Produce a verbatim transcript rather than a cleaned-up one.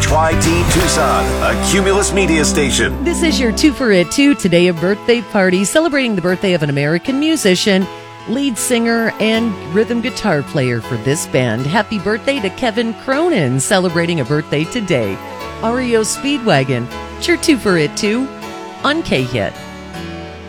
Y T Tucson, a Cumulus Media station. This is your Two for It Two. Today, a birthday party celebrating the birthday of an American musician, lead singer, and rhythm guitar player for this band. Happy birthday to Kevin Cronin, celebrating a birthday today. R E O Speedwagon, it's your Two for It Two on K-Hit.